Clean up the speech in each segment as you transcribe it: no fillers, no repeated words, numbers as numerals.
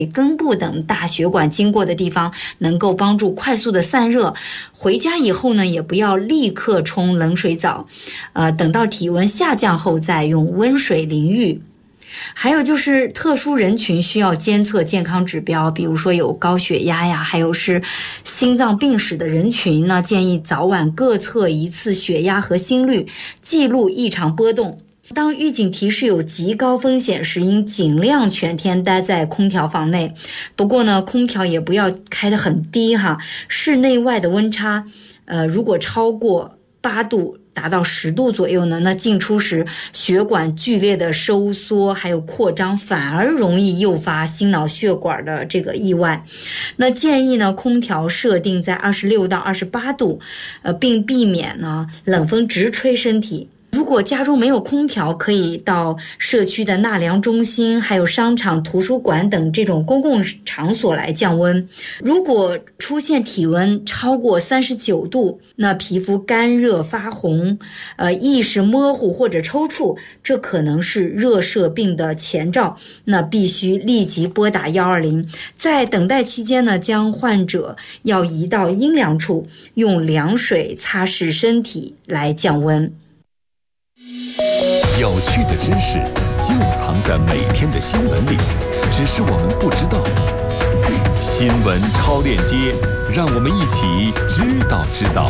根部等大血管经过的地方，能够帮助快速的散热。回家以后呢，也不要立刻冲冷水澡，等到体温下降后再用温水淋浴。还有就是特殊人群需要监测健康指标，比如说有高血压呀，还有是心脏病史的人群呢，建议早晚各测一次血压和心率，记录异常波动。当预警提示有极高风险时，应尽量全天待在空调房内。不过呢，空调也不要开得很低哈，室内外的温差，如果超过8度，达到10度左右呢，那进出时血管剧烈的收缩还有扩张，反而容易诱发心脑血管的这个意外。那建议呢，空调设定在26到28度，并避免呢冷风直吹身体。如果家中没有空调，可以到社区的纳凉中心还有商场、图书馆等这种公共场所来降温。如果出现体温超过39度，那皮肤干热发红，意识模糊或者抽搐，这可能是热射病的前兆，那必须立即拨打120。在等待期间呢，将患者要移到阴凉处，用凉水擦拭身体来降温。 有趣的知识就藏在每天的新闻里，只是我们不知道。新闻超链接，让我们一起知道。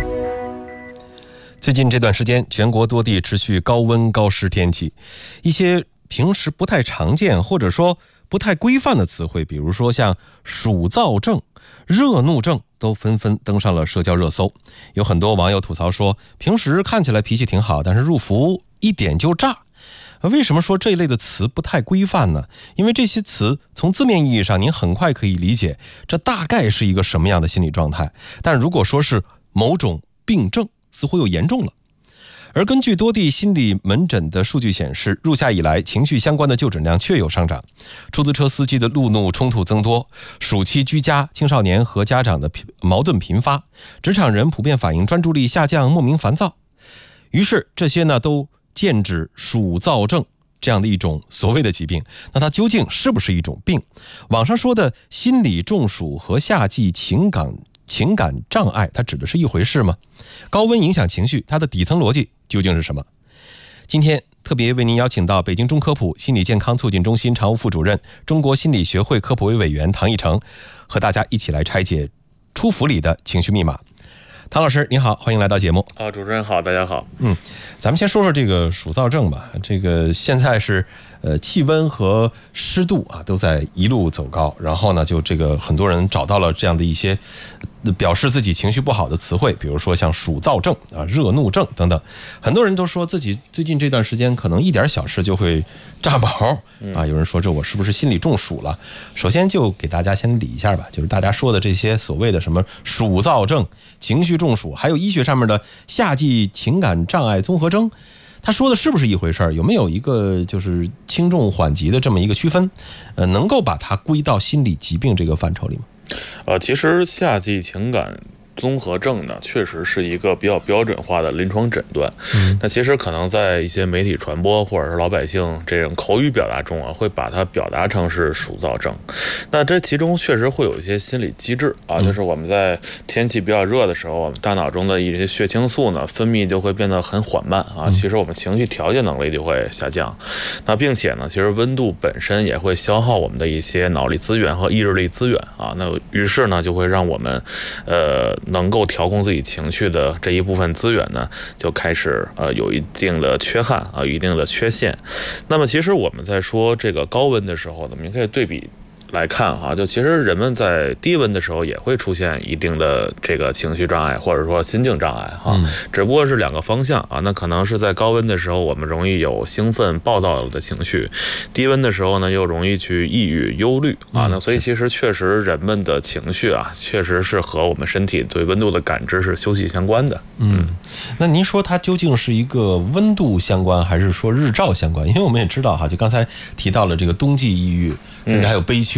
最近这段时间，全国多地持续高温高湿天气，一些平时不太常见或者说不太规范的词汇，比如说像暑燥症、热怒症，都纷纷登上了社交热搜。有很多网友吐槽说，平时看起来脾气挺好，但是入伏一点就炸。为什么说这一类的词不太规范呢？因为这些词从字面意义上您很快可以理解这大概是一个什么样的心理状态，但如果说是某种病症，似乎又严重了。而根据多地心理门诊的数据显示，入夏以来情绪相关的就诊量确有上涨，出租车司机的路怒冲突增多，暑期居家青少年和家长的矛盾频发，职场人普遍反映专注力下降，莫名烦躁。于是这些呢都剑指暑燥症这样的一种所谓的疾病。那它究竟是不是一种病？网上说的心理中暑和夏季情感障碍，它指的是一回事吗？高温影响情绪，它的底层逻辑究竟是什么？今天特别为您邀请到北京中科普心理健康促进中心常务副主任、中国心理学会科普委委员唐义成，和大家一起来拆解出伏里的情绪密码。唐老师您好，欢迎来到节目。 主持人好，大家好。 咱们先说说这个暑燥症吧。这个现在是气温和湿度都在一路走高，然后呢就这个很多人找到了这样的一些表示自己情绪不好的词汇，比如说像暑燥症热怒症等等。很多人都说自己最近这段时间可能一点小事就会炸毛有人说这我是不是心理中暑了？首先就给大家先理一下吧，就是大家说的这些所谓的什么暑燥症、情绪中暑，还有医学上面的夏季情感障碍综合征，他说的是不是一回事儿？有没有一个就是轻重缓急的这么一个区分？能够把它归到心理疾病这个范畴里吗？ 其实夏季情感综合症呢，确实是一个比较标准化的临床诊断。那其实可能在一些媒体传播或者是老百姓这种口语表达中会把它表达成是暑燥症。那这其中确实会有一些心理机制就是我们在天气比较热的时候，我们大脑中的一些血清素呢分泌就会变得很缓慢其实我们情绪调节能力就会下降。那并且呢，其实温度本身也会消耗我们的一些脑力资源和意志力资源那于是呢就会让我们能够调控自己情绪的这一部分资源呢，就开始有一定的缺憾有一定的缺陷。那么其实我们在说这个高温的时候呢，我们可以对比来看就其实人们在低温的时候也会出现一定的这个情绪障碍或者说心境障碍只不过是两个方向那可能是在高温的时候我们容易有兴奋暴躁的情绪，低温的时候呢又容易去抑郁忧虑那所以其实确实人们的情绪确实是和我们身体对温度的感知是息息相关的。 那您说它究竟是一个温度相关还是说日照相关？因为我们也知道就刚才提到了这个冬季抑郁，甚至还有悲秋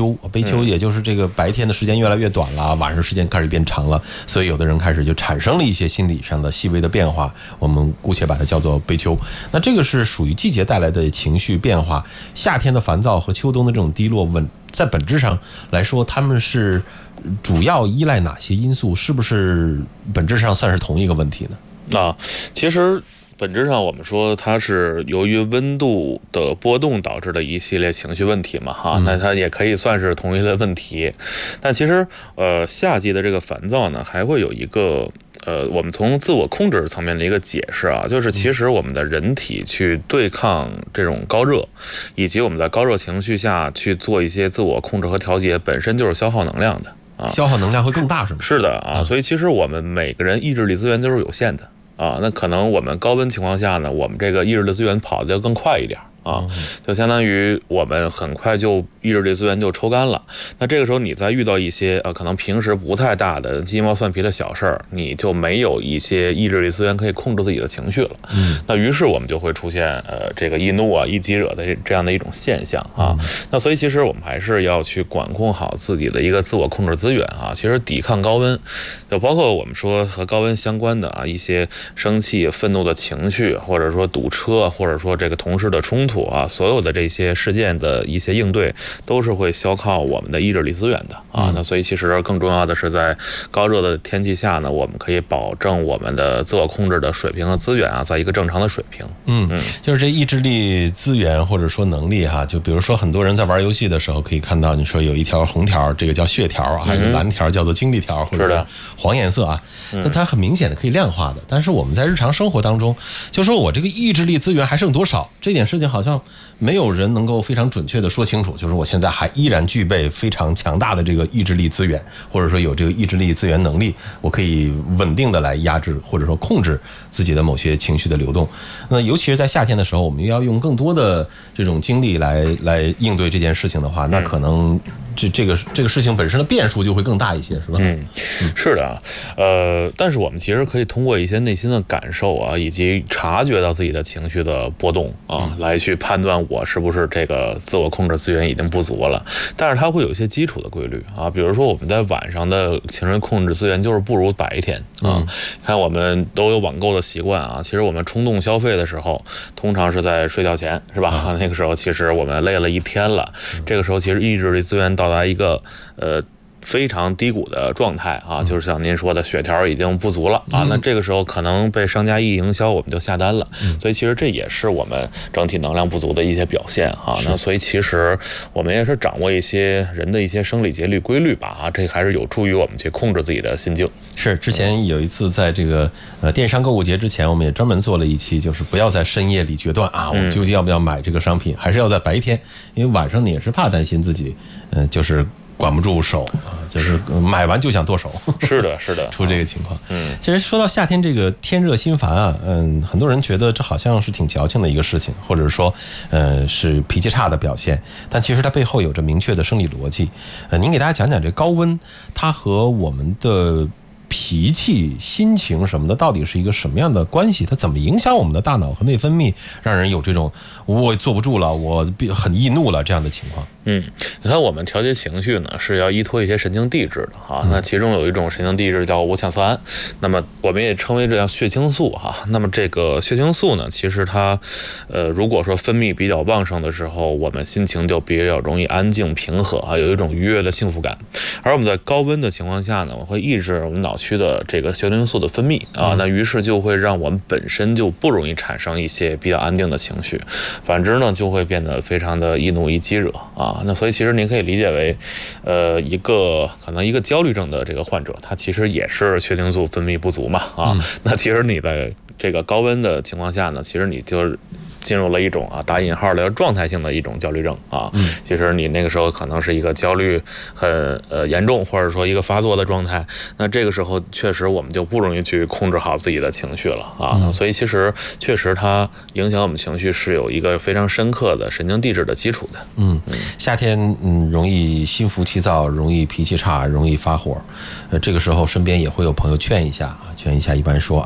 秋，悲秋也就是这个白天的时间越来越短了，晚上时间开始变长了，所以有的人开始就产生了一些心理上的细微的变化，我们姑且把它叫做悲秋。那这个是属于季节带来的情绪变化，夏天的烦躁和秋冬的这种低落在本质上来说，他们是主要依赖哪些因素？是不是本质上算是同一个问题呢？ 其实本质上我们说它是由于温度的波动导致的一系列情绪问题嘛，那它也可以算是同一类问题。但其实夏季的这个烦躁呢，还会有一个我们从自我控制层面的一个解释啊，就是其实我们的人体去对抗这种高热，以及我们在高热情绪下去做一些自我控制和调节，本身就是消耗能量的消耗能量会更大是吗？ 是的所以其实我们每个人意志力资源都是有限的那可能我们高温情况下呢，我们这个意志力资源跑得要更快一点就相当于我们很快就意志力资源就抽干了。那这个时候你再遇到一些可能平时不太大的鸡毛蒜皮的小事儿，你就没有一些意志力资源可以控制自己的情绪了。那于是我们就会出现这个易怒易激惹的这样的一种现象那所以其实我们还是要去管控好自己的一个自我控制资源其实抵抗高温，就包括我们说和高温相关的一些生气、愤怒的情绪，或者说堵车，或者说这个同事的冲突所有的这些事件的一些应对都是会消耗我们的意志力资源的那所以其实更重要的是在高热的天气下呢，我们可以保证我们的自我控制的水平和资源在一个正常的水平。 就是这意志力资源或者说能力就比如说很多人在玩游戏的时候可以看到，你说有一条红条，这个叫血条还有蓝条叫做精力条，或者是黄颜色那它很明显的可以量化的。但是我们在日常生活当中，就说我这个意志力资源还剩多少，这点事情好像没有人能够非常准确的说清楚，就是我现在还依然具备非常强大的这个意志力资源，或者说有这个意志力资源能力，我可以稳定的来压制或者说控制自己的某些情绪的流动。那尤其是在夏天的时候，我们要用更多的这种精力来应对这件事情的话，那可能这个事情本身的变数就会更大一些，是吧？ 是的但是我们其实可以通过一些内心的感受以及察觉到自己的情绪的波动来去判断我是不是这个自我控制资源已经不足了。但是它会有一些基础的规律比如说我们在晚上的情绪控制资源就是不如白天看我们都有网购的习惯其实我们冲动消费的时候通常是在睡觉前，是吧？那个时候其实我们累了一天了，这个时候其实意志力资源到达一个非常低谷的状态就是像您说的血条已经不足了那这个时候可能被商家一营销，我们就下单了所以其实这也是我们整体能量不足的一些表现那所以其实我们也是掌握一些人的一些生理节律规律吧这还是有助于我们去控制自己的心境。 是之前有一次在这个电商购物节之前，我们也专门做了一期，就是不要在深夜里决断我究竟要不要买这个商品，还是要在白天，因为晚上你也是怕担心自己就是管不住手就是买完就想剁手。 是的出这个情况其实说到夏天这个天热心烦很多人觉得这好像是挺矫情的一个事情，或者说是脾气差的表现，但其实它背后有着明确的生理逻辑您给大家讲讲这高温它和我们的脾气、心情什么的到底是一个什么样的关系，它怎么影响我们的大脑和内分泌，让人有这种我坐不住了，我很易怒了这样的情况。 你看我们调节情绪呢是要依托一些神经递质的那其中有一种神经递质叫五羟色胺，那么我们也称为这叫血清素那么这个血清素呢，其实它如果说分泌比较旺盛的时候，我们心情就比较容易安静平和有一种愉悦的幸福感。而我们在高温的情况下呢，我会抑制我们脑区的这个血清素的分泌那于是就会让我们本身就不容易产生一些比较安定的情绪，反之呢就会变得非常的易怒易激惹那所以其实您可以理解为可能一个焦虑症的这个患者，他其实也是血清素分泌不足嘛那其实你在这个高温的情况下呢，其实你就进入了一种打引号的状态性的一种焦虑症其实你那个时候可能是一个焦虑很严重，或者说一个发作的状态，那这个时候确实我们就不容易去控制好自己的情绪了所以其实确实它影响我们情绪是有一个非常深刻的神经递质的基础的。 夏天容易心浮气躁，容易脾气差，容易发火这个时候身边也会有朋友劝一下，一般说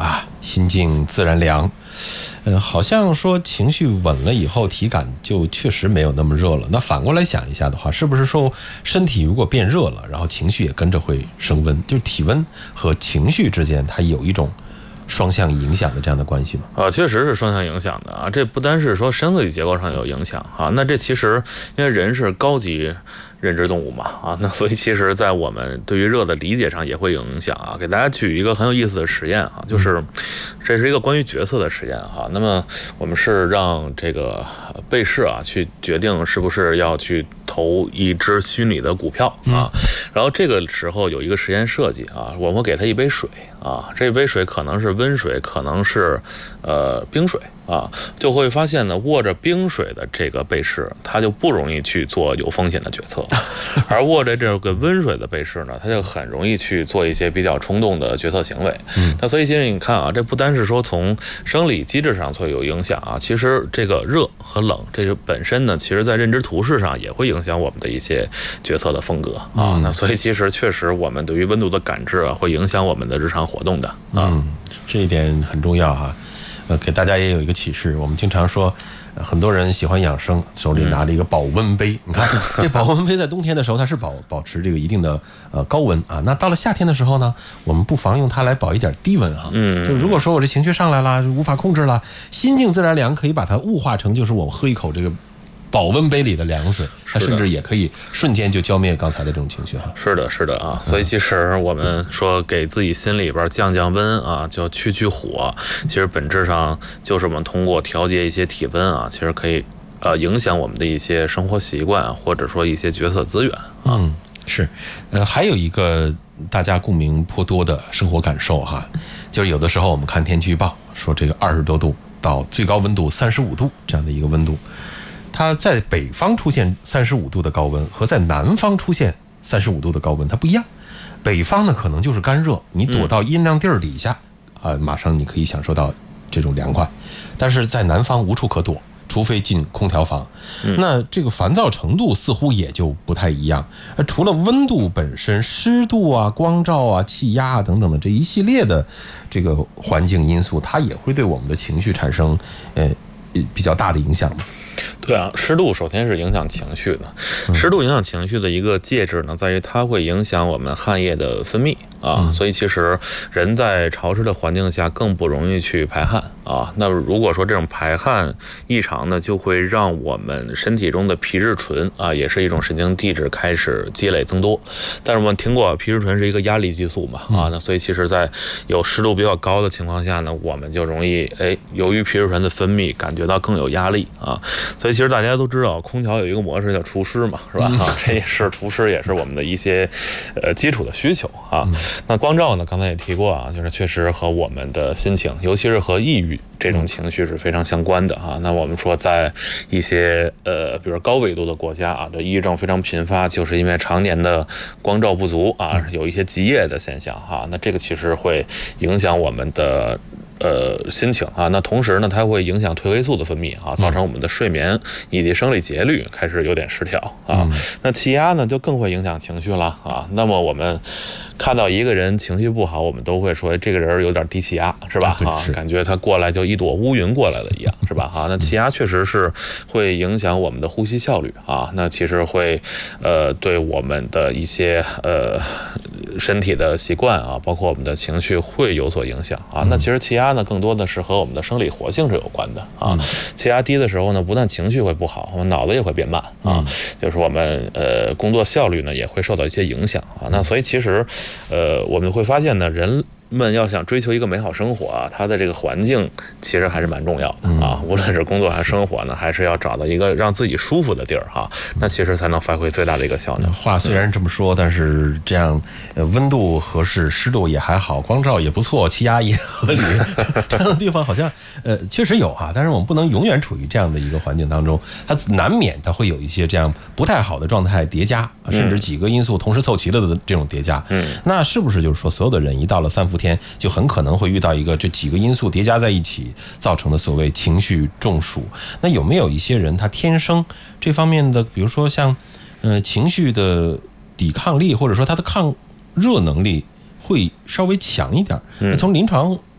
心静自然凉。好像说情绪稳了以后，体感就确实没有那么热了。那反过来想一下的话，是不是说身体如果变热了，然后情绪也跟着会升温？就是体温和情绪之间，它有一种双向影响的这样的关系吗？ 确实是双向影响的啊。这不单是说生理结构上有影响啊，那这其实因为人是高级认知动物嘛啊，那所以其实在我们对于热的理解上也会有影响啊。给大家举一个很有意思的实验啊，就是这是一个关于决策的实验哈。那么我们是让这个被试啊去决定是不是要去投一只虚拟的股票啊，然后这个时候有一个实验设计啊，我们会给他一杯水啊，这杯水可能是温水，可能是冰水啊，就会发现呢，握着冰水的这个被试，他就不容易去做有风险的决策，而握着这个温水的被试呢，他就很容易去做一些比较冲动的决策行为。那所以其实你看啊，这不单是说从生理机制上会有影响啊，其实这个热和冷，这个本身呢，其实在认知图示上也会影响我们的一些决策的风格啊。那所以其实确实我们对于温度的感知啊，会影响我们的日常活动的啊。 这一点很重要哈。给大家也有一个启示，我们经常说，很多人喜欢养生，手里拿着一个保温杯。你看，这保温杯在冬天的时候，它是保持这个一定的高温啊。那到了夏天的时候呢，我们不妨用它来保一点低温哈。就如果说我这情绪上来了，无法控制了，心静自然凉，可以把它物化成就是我们喝一口这个保温杯里的凉水，它甚至也可以瞬间就浇灭刚才的这种情绪哈。 是的，是的啊。所以其实我们说给自己心里边降温啊，就去火，其实本质上就是我们通过调节一些体温啊，其实可以影响我们的一些生活习惯，或者说一些决策资源啊。 是，还有一个大家共鸣颇多的生活感受哈，就是有的时候我们看天气预报说这个20多度到最高温度35度这样的一个温度。它在北方出现35度的高温和在南方出现35度的高温它不一样。北方呢可能就是干热，你躲到阴凉地儿底下马上你可以享受到这种凉快，但是在南方无处可躲，除非进空调房。那这个烦躁程度似乎也就不太一样。除了温度本身，湿度啊、光照啊、气压啊等等的这一系列的这个环境因素，它也会对我们的情绪产生比较大的影响嘛。 对啊，湿度首先是影响情绪的。湿度影响情绪的一个介质呢，在于它会影响我们汗液的分泌啊，所以其实人在潮湿的环境下更不容易去排汗啊。那如果说这种排汗异常呢，就会让我们身体中的皮质醇啊，也是一种神经递质开始积累增多。但是我们听过皮质醇是一个压力激素嘛啊，那所以其实在有湿度比较高的情况下呢，我们就容易由于皮质醇的分泌感觉到更有压力啊。所以其实大家都知道，空调有一个模式叫除湿嘛，是吧？这也是除湿，也是我们的一些基础的需求啊。那光照呢，刚才也提过啊，就是确实和我们的心情，尤其是和抑郁这种情绪是非常相关的啊。那我们说，在一些比如高纬度的国家啊，这抑郁症非常频发，就是因为常年的光照不足啊，有一些极夜的现象哈。那这个其实会影响我们的心情啊，那同时呢，它会影响褪黑素的分泌啊，造成我们的睡眠以及生理节律开始有点失调啊。那气压呢，就更会影响情绪了啊。那么我们看到一个人情绪不好，我们都会说这个人有点低气压，是吧？感觉他过来就一朵乌云过来了一样，是吧？那气压确实是会影响我们的呼吸效率啊。那其实会对我们的一些身体的习惯啊，包括我们的情绪会有所影响啊。那其实气压呢，更多的是和我们的生理活性是有关的啊。气压低的时候呢，不但情绪会不好，我们脑子也会变慢啊，就是我们工作效率呢也会受到一些影响啊。那所以其实我们会发现呢，人们要想追求一个美好生活啊，它的这个环境其实还是蛮重要的啊。无论是工作还是生活呢，还是要找到一个让自己舒服的地儿哈，那其实才能发挥最大的一个效能。 话虽然这么说，但是这样温度合适，湿度也还好，光照也不错，气压也合理，这样的地方好像确实有但是我们不能永远处于这样的一个环境当中，它难免它会有一些这样不太好的状态叠加，甚至几个因素同时凑齐了的这种叠加。那是不是就是说，所有的人一到了3伏天，就很可能会遇到一个这几个因素叠加在一起造成的所谓情绪中暑？那有没有一些人他天生这方面的，比如说像情绪的抵抗力，或者说他的抗热能力会稍微强一点？从临床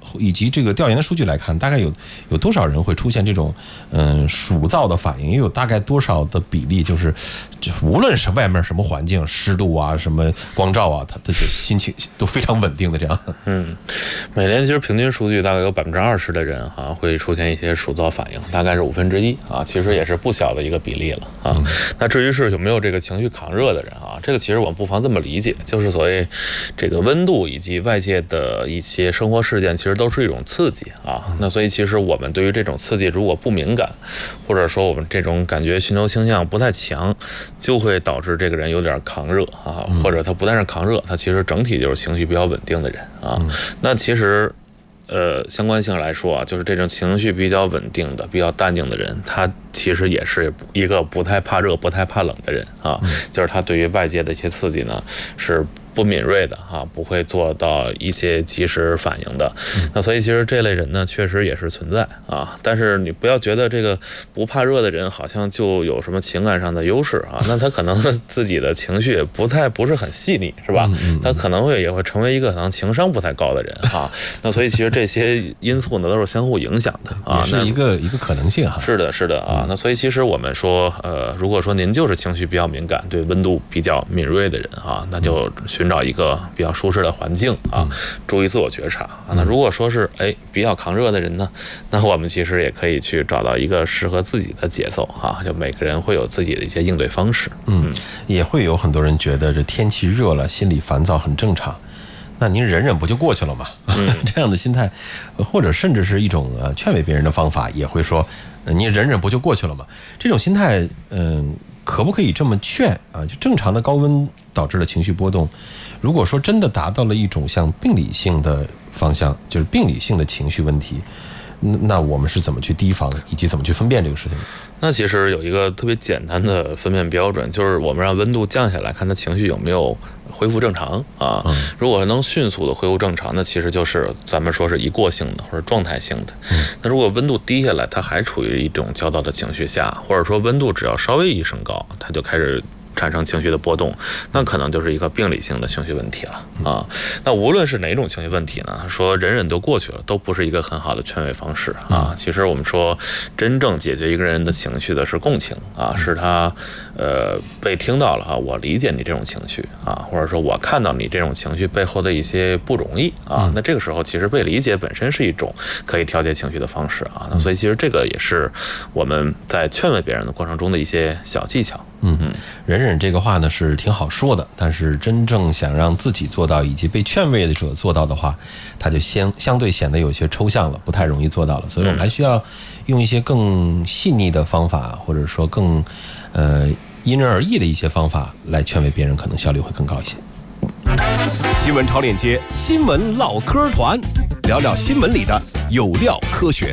以及这个调研的数据来看，大概有多少人会出现这种暑燥的反应？也有大概多少的比例，就是无论是外面什么环境，湿度啊、什么光照啊，他的心情都非常稳定的这样。 每年其实平均数据大概有20%的人会出现一些暑燥反应，大概是1/5啊，其实也是不小的一个比例了啊。那至于是有没有这个情绪抗热的人啊，这个其实我们不妨这么理解，就是所谓这个温度以及外界的一些生活事件，其实都是一种刺激啊。那所以其实我们对于这种刺激如果不敏感，或者说我们这种感觉寻求倾向不太强，就会导致这个人有点抗热啊，或者他不但是抗热，他其实整体就是情绪比较稳定的人啊。那其实相关性来说啊，就是这种情绪比较稳定的、比较淡定的人，他其实也是一个不太怕热、不太怕冷的人啊。就是他对于外界的一些刺激呢是不敏锐的不会做到一些及时反应的。那所以其实这类人呢，确实也是存在啊。但是你不要觉得这个不怕热的人好像就有什么情感上的优势啊，那他可能自己的情绪不是很细腻，是吧？他可能也会成为一个可能情商不太高的人啊。那所以其实这些因素呢都是相互影响的啊， 也是一个可能性哈。 是的啊。那所以其实我们说如果说您就是情绪比较敏感，对温度比较敏锐的人啊，那就寻找一个比较舒适的环境啊，注意自我觉察啊。那如果说是比较抗热的人呢，那我们其实也可以去找到一个适合自己的节奏啊。就每个人会有自己的一些应对方式。 也会有很多人觉得这天气热了，心里烦躁很正常。那您忍忍不就过去了吗？这样的心态，或者甚至是一种劝慰别人的方法，也会说你忍忍不就过去了吗？这种心态，可不可以这么劝啊？就正常的高温导致的情绪波动，如果说真的达到了一种像病理性的方向，就是病理性的情绪问题，那我们是怎么去提防，以及怎么去分辨这个事情？ 那其实有一个特别简单的分辨标准，就是我们让温度降下来，看他情绪有没有恢复正常啊。如果能迅速的恢复正常，那其实就是咱们说是一过性的或者状态性的。那如果温度低下来，他还处于一种较躁的情绪下，或者说温度只要稍微一升高，他就开始产生情绪的波动，那可能就是一个病理性的情绪问题了啊。那无论是哪种情绪问题呢，说忍忍就过去了，都不是一个很好的劝慰方式啊。其实我们说，真正解决一个人的情绪的是共情啊，是他被听到了啊，我理解你这种情绪啊，或者说我看到你这种情绪背后的一些不容易啊。那这个时候其实被理解本身是一种可以调节情绪的方式啊。那所以其实这个也是我们在劝慰别人的过程中的一些小技巧。 忍忍这个话呢是挺好说的，但是真正想让自己做到以及被劝慰者做到的话，它就相对显得有些抽象了，不太容易做到了。所以我们还需要用一些更细腻的方法，或者说更因人而异的一些方法来劝慰别人，可能效率会更高一些。 新闻超链接，新闻唠嗑团，聊聊新闻里的有料科学。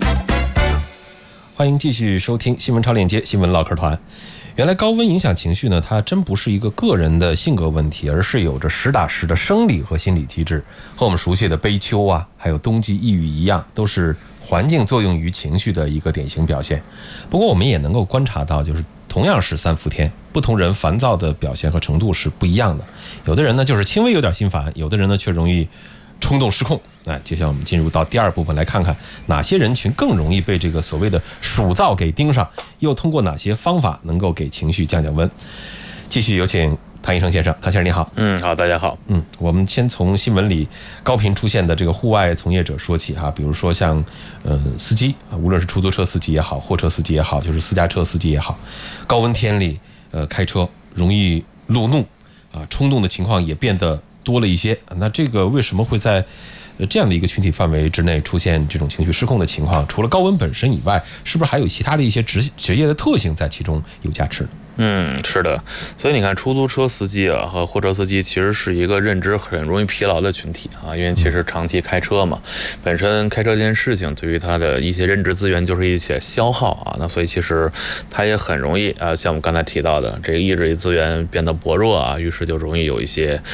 欢迎继续收听新闻超链接，新闻唠嗑团。原来高温影响情绪呢，它真不是一个个人的性格问题，而是有着实打实的生理和心理机制，和我们熟悉的悲秋啊，还有冬季抑郁一样，都是环境作用于情绪的一个典型表现。不过我们也能够观察到，就是同样是3伏天，不同人烦躁的表现和程度是不一样的。有的人呢就是轻微有点心烦，有的人呢却容易冲动失控。接下来我们进入到第2部分，来看看哪些人群更容易被这个所谓的暑燥给盯上，又通过哪些方法能够给情绪降降温。继续有请谭医生先生。谭先生你好。 好，大家好。 我们先从新闻里高频出现的这个户外从业者说起啊，比如说像司机啊，无论是出租车司机也好，货车司机也好，就是私家车司机也好，高温天里开车容易路怒啊，冲动的情况也变得多了一些。那这个为什么会在这样的一个群体范围之内出现这种情绪失控的情况？除了高温本身以外，是不是还有其他的一些职业的特性在其中有加持？ 是的。所以你看，出租车司机啊和货车司机其实是一个认知很容易疲劳的群体啊，因为其实长期开车嘛，本身开车这件事情对于他的一些认知资源就是一些消耗啊，那所以其实他也很容易像我们刚才提到的，这个意志力资源变得薄弱啊，于是就容易有一些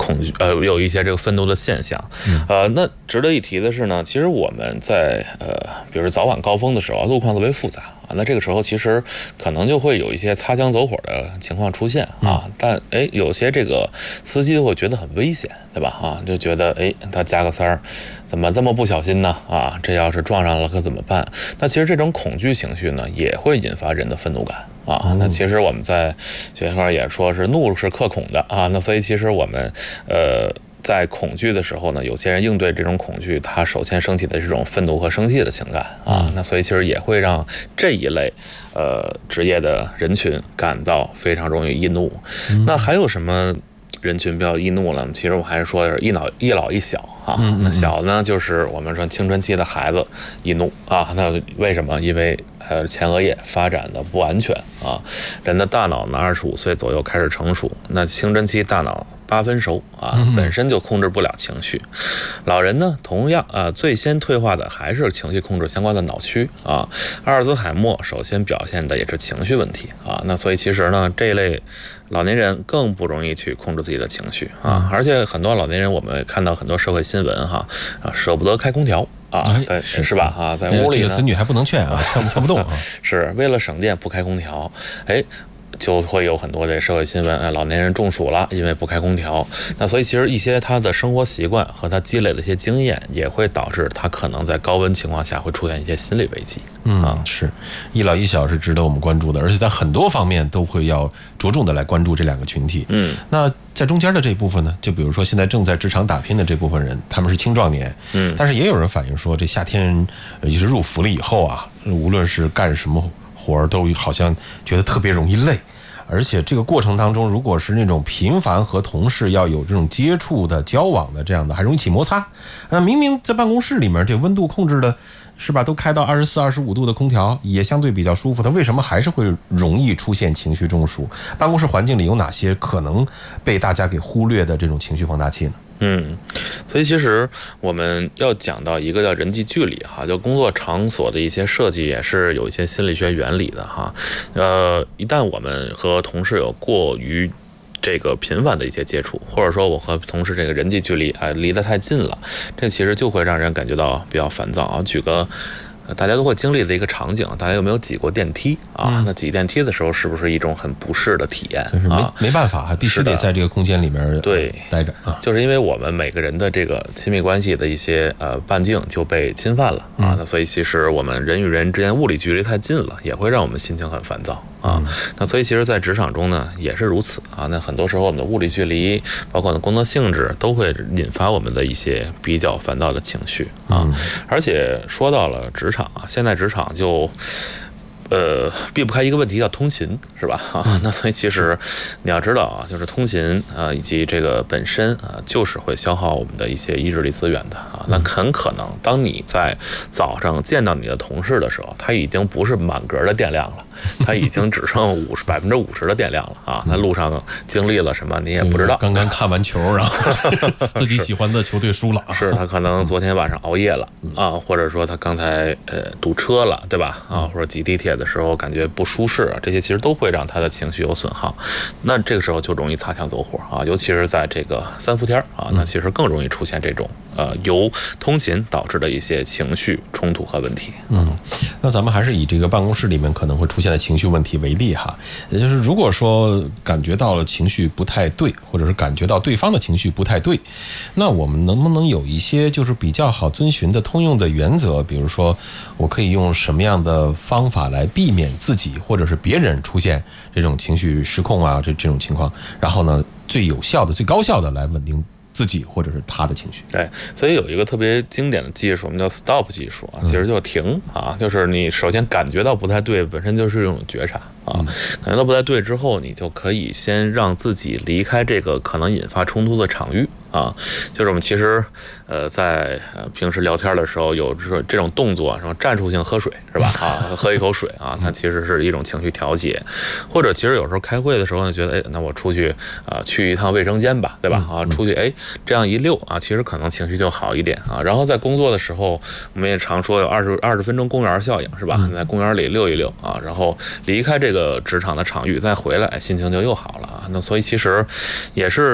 恐惧，有一些这个愤怒的现象。那值得一提的是呢，其实我们在比如早晚高峰的时候，路况特别复杂啊，那这个时候其实可能就会有一些擦枪走火的情况出现啊。但有些这个司机会觉得很危险，对吧？啊，就觉得他加个塞儿，怎么这么不小心呢？啊，这要是撞上了可怎么办？那其实这种恐惧情绪呢，也会引发人的愤怒感啊。那其实我们在学校也说是怒是克恐的啊。那所以其实我们在恐惧的时候呢，有些人应对这种恐惧，他首先升起的这种愤怒和生气的情感啊。那所以其实也会让这一类职业的人群感到非常容易易怒。那还有什么人群比较易怒了？其实我还是说是一老一小啊。那小呢，就是我们说青春期的孩子易怒啊。那为什么？因为前额叶发展的不完全啊。人的大脑呢，25岁左右开始成熟，那青春期大脑8分熟啊，本身就控制不了情绪。老人呢，同样最先退化的还是情绪控制相关的脑区啊。阿尔兹海默首先表现的也是情绪问题啊。那所以其实呢，这一类老年人更不容易去控制自己的情绪啊。而且很多老年人，我们看到很多社会新闻哈，舍不得开空调。是吧？啊，在屋里呢， 这个子女还不能劝啊，劝不动啊。 是为了省电不开空调，就会有很多的社会新闻，老年人中暑了，因为不开空调。那所以其实一些他的生活习惯和他积累的一些经验，也会导致他可能在高温情况下会出现一些心理危机。 是一老一小是值得我们关注的，而且在很多方面都会要着重的来关注这两个群体。那在中间的这一部分呢，就比如说现在正在职场打拼的这部分人，他们是青壮年，但是也有人反映说，这夏天尤其是入伏了以后啊，无论是干什么活儿，都好像觉得特别容易累。而且这个过程当中，如果是那种频繁和同事要有这种接触的交往的这样的，还容易起摩擦。明明在办公室里面这温度控制的是吧，都开到24、25度的空调，也相对比较舒服，它为什么还是会容易出现情绪中暑？办公室环境里有哪些可能被大家给忽略的这种情绪放大器呢？ 所以其实我们要讲到一个叫人际距离哈，就工作场所的一些设计也是有一些心理学原理的哈。一旦我们和同事有过于这个频繁的一些接触，或者说我和同事这个人际距离离得太近了，这其实就会让人感觉到比较烦躁啊。举个大家都会经历的一个场景，大家有没有挤过电梯啊？那挤电梯的时候是不是一种很不适的体验？ 就是没办法，还必须得在这个空间里面待着啊。 就是因为我们每个人的这个亲密关系的一些半径就被侵犯了啊。那所以其实我们人与人之间物理距离太近了，也会让我们心情很烦躁啊。那所以其实在职场中呢也是如此啊。那很多时候我们的物理距离，包括我们的工作性质，都会引发我们的一些比较烦躁的情绪啊。而且说到了职场啊，现在职场就避不开一个问题，叫通勤，是吧？那所以其实你要知道啊，就是通勤以及这个本身就是会消耗我们的一些意志力资源的啊。那很可能当你在早上见到你的同事的时候，他已经不是满格的电量了，他已经只剩50%的电量了啊。那路上经历了什么你也不知道， 刚刚看完球，然后自己喜欢的球队输了， 是他可能昨天晚上熬夜了啊，或者说他刚才堵车了，对吧？啊，或者挤地铁的时候感觉不舒适，这些其实都会让他的情绪有损耗。那这个时候就容易擦枪走火啊，尤其是在这个3伏天啊，那其实更容易出现这种由通勤导致的一些情绪冲突和问题。 那咱们还是以这个办公室里面可能会出现的情绪问题为例哈，也就是如果说感觉到了情绪不太对，或者是感觉到对方的情绪不太对，那我们能不能有一些就是比较好遵循的通用的原则？比如说我可以用什么样的方法来避免自己或者是别人出现这种情绪失控啊这种情况，然后呢最有效的最高效的来稳定自己或者是他的情绪。 对，所以有一个特别经典的技术，我们叫 stop 技术啊，其实就是停啊，就是你首先感觉到不太对，本身就是一种觉察啊，感觉到不太对之后，你就可以先让自己离开这个可能引发冲突的场域啊。就是我们其实在平时聊天的时候有这种动作，什么战术性喝水是吧？啊，喝一口水啊，它其实是一种情绪调节。或者其实有时候开会的时候呢，觉得那我出去去一趟卫生间吧，对吧？啊，出去这样一溜啊，其实可能情绪就好一点啊。然后在工作的时候，我们也常说有20分钟公园效应是吧？在公园里溜一溜啊，然后离开这个职场的场域再回来，心情就又好了啊。那所以其实也是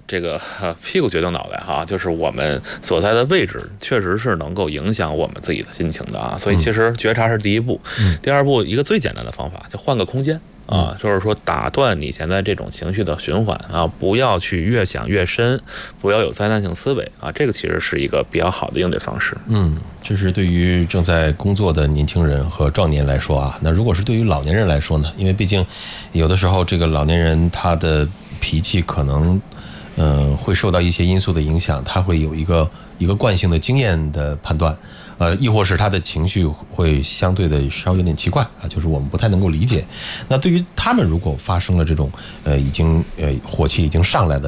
这个屁股决定脑袋哈，就是我们所在的位置确实是能够影响我们自己的心情的啊。所以其实觉察是第一步，第二步一个最简单的方法就换个空间。就是说打断你现在这种情绪的循环啊，不要去越想越深，不要有灾难性思维啊，这个其实是一个比较好的应对方式。 这是对于正在工作的年轻人和壮年来说啊，那如果是对于老年人来说呢？因为毕竟有的时候这个老年人他的脾气可能会受到一些因素的影响，他会有一个惯性的经验的判断。亦或是他的情绪会相对的稍有点奇怪啊，就是我们不太能够理解。那对于他们如果发生了这种已经火气已经上来的